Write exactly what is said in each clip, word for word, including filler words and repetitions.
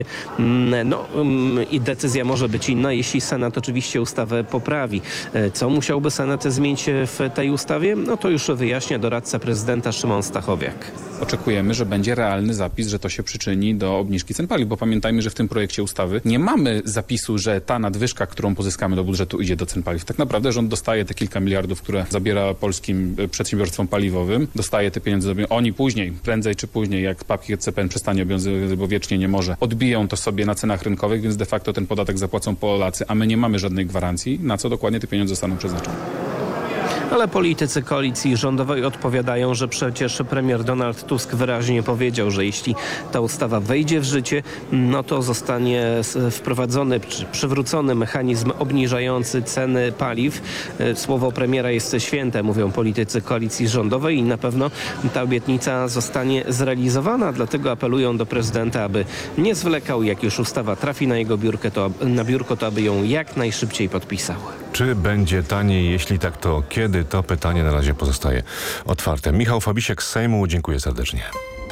No i decyzja może być inna, jeśli Senat oczywiście ustawę poprawi. Co musiałby Senat zmienić w tej ustawie? No to już wyjaśnia doradca prezydenta Szymon Stachowiak. Oczekujemy, że będzie realny zapis, że to się przyczyni do obniżki cen paliw, bo pamiętajmy, że w tym projekcie ustawy nie mamy zapisu, że ta nadwyżka, którą pozyskamy do budżetu, idzie do cen paliw. Tak naprawdę rząd dostaje te kilka miliardów, które zabiera polskim przedsiębiorstwom paliwowym, dostaje te pieniądze, oni później, prędzej czy później, jak pakiet C P N przestanie obowiązywać, bo wiecznie nie może, odbiją to sobie na cenach rynkowych, więc de facto ten podatek zapłacą Polacy, a my nie mamy żadnej gwarancji, na co dokładnie te pieniądze zostaną przeznaczone. Ale politycy koalicji rządowej odpowiadają, że przecież premier Donald Tusk wyraźnie powiedział, że jeśli ta ustawa wejdzie w życie, no to zostanie wprowadzony czy przywrócony mechanizm obniżający ceny paliw. Słowo premiera jest święte, mówią politycy koalicji rządowej i na pewno ta obietnica zostanie zrealizowana. Dlatego apelują do prezydenta, aby nie zwlekał. Jak już ustawa trafi na jego biurkę, to, na biurko, to aby ją jak najszybciej podpisał. Czy będzie taniej? Jeśli tak, to kiedy? To pytanie na razie pozostaje otwarte. Michał Fabisiak z Sejmu, dziękuję serdecznie.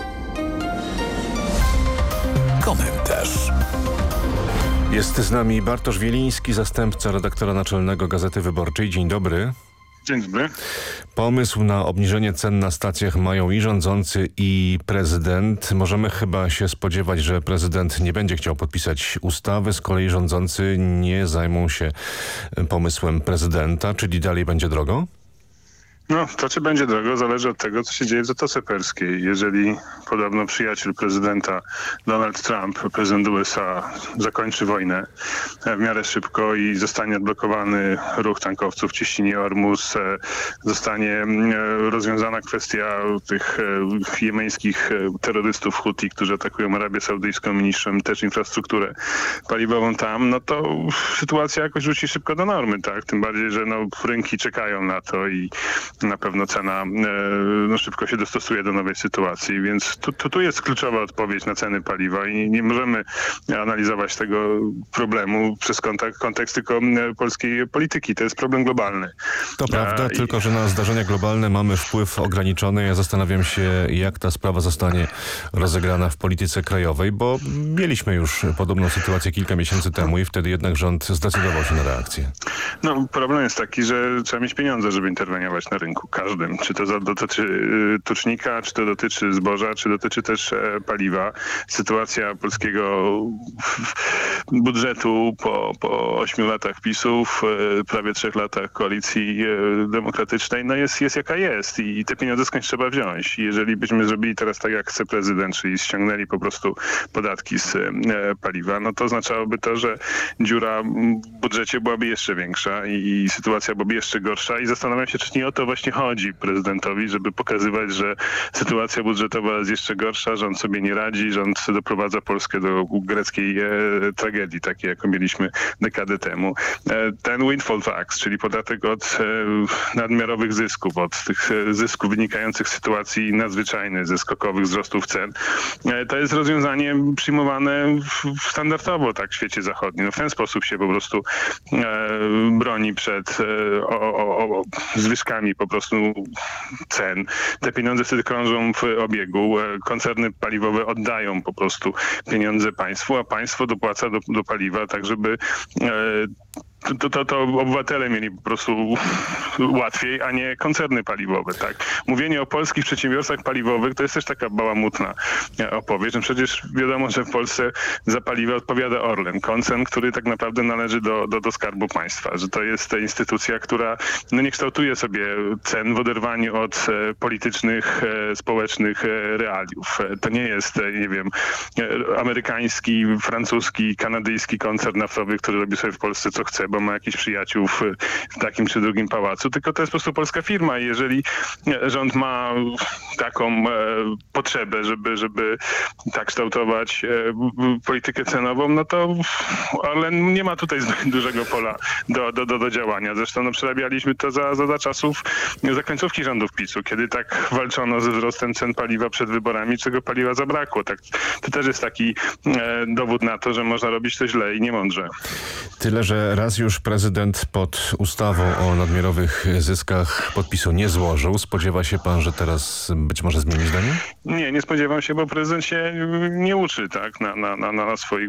Komentarz. Jest z nami Bartosz Wieliński, zastępca redaktora naczelnego Gazety Wyborczej. Dzień dobry. Dzień dobry. Pomysł na obniżenie cen na stacjach mają i rządzący, i prezydent. Możemy chyba się spodziewać, że prezydent nie będzie chciał podpisać ustawy, z kolei rządzący nie zajmą się pomysłem prezydenta, czyli dalej będzie drogo? No, to czy będzie drogo, zależy od tego, co się dzieje w Zatoce Perskiej. Jeżeli podobno przyjaciel prezydenta Donald Trump, prezydent U S A, zakończy wojnę w miarę szybko i zostanie odblokowany ruch tankowców w cieśninie Ormus, zostanie rozwiązana kwestia tych jemeńskich terrorystów Huti, którzy atakują Arabię Saudyjską i niszczą też infrastrukturę paliwową tam, no to sytuacja jakoś wróci szybko do normy, tak? Tym bardziej, że no, rynki czekają na to i na pewno cena no, szybko się dostosuje do nowej sytuacji, więc tu, tu, tu jest kluczowa odpowiedź na ceny paliwa i nie możemy analizować tego problemu przez kontekst, kontekst tylko polskiej polityki. To jest problem globalny. To prawda, A, tylko i... że na zdarzenia globalne mamy wpływ ograniczony. Ja zastanawiam się, jak ta sprawa zostanie rozegrana w polityce krajowej, bo mieliśmy już podobną sytuację kilka miesięcy temu i wtedy jednak rząd zdecydował się na reakcję. No, problem jest taki, że trzeba mieć pieniądze, żeby interweniować na rynku. Każdym. Czy to dotyczy y, tucznika, czy to dotyczy zboża, czy dotyczy też e, paliwa. Sytuacja polskiego budżetu po, po ośmiu latach PiSów, e, prawie trzech latach koalicji e, demokratycznej, no jest, jest jaka jest i te pieniądze skądś trzeba wziąć. I jeżeli byśmy zrobili teraz tak, jak chce prezydent, czyli ściągnęli po prostu podatki z e, paliwa, no to oznaczałoby to, że dziura w budżecie byłaby jeszcze większa i, i sytuacja byłaby jeszcze gorsza i zastanawiam się, czy nie o to właśnie chodzi prezydentowi, żeby pokazywać, że sytuacja budżetowa jest jeszcze gorsza, rząd sobie nie radzi, rząd doprowadza Polskę do greckiej e, tragedii, takiej jaką mieliśmy dekadę temu. E, ten windfall tax, czyli podatek od e, nadmiarowych zysków, od tych e, zysków wynikających z sytuacji nadzwyczajnych, ze skokowych wzrostów cen, e, to jest rozwiązanie przyjmowane w, standardowo tak w świecie zachodnim. No, w ten sposób się po prostu e, broni przed e, o, o, o, zwyżkami po prostu cen. Te pieniądze wtedy krążą w obiegu. Koncerny paliwowe oddają po prostu pieniądze państwu, a państwo dopłaca do, do paliwa tak, żeby e, To, to, to obywatele mieli po prostu łatwiej, a nie koncerny paliwowe, tak. Mówienie o polskich przedsiębiorstwach paliwowych to jest też taka bałamutna opowieść. No przecież wiadomo, że w Polsce za paliwo odpowiada Orlen, koncern, który tak naprawdę należy do, do, do Skarbu Państwa, że to jest ta instytucja, która no, nie kształtuje sobie cen w oderwaniu od e, politycznych, e, społecznych e, realiów. E, to nie jest, e, nie wiem, e, amerykański, francuski, kanadyjski koncern naftowy, który robi sobie w Polsce co chce, bo ma jakichś przyjaciół w, w takim czy drugim pałacu, tylko to jest po prostu polska firma i jeżeli rząd ma taką e, potrzebę, żeby, żeby tak kształtować e, politykę cenową, no to ale nie ma tutaj zbyt dużego pola do, do, do, do działania. Zresztą no, przerabialiśmy to za, za, za czasów, za końcówki rządów PiSu, kiedy tak walczono ze wzrostem cen paliwa przed wyborami, czego paliwa zabrakło. Tak, to też jest taki e, dowód na to, że można robić to źle i niemądrze. Tyle, że raz już prezydent pod ustawą o nadmiarowych zyskach podpisu nie złożył. Spodziewa się pan, że teraz być może zmieni zdanie? Nie, nie spodziewam się, bo prezydent się nie uczy tak na, na, na, na swoich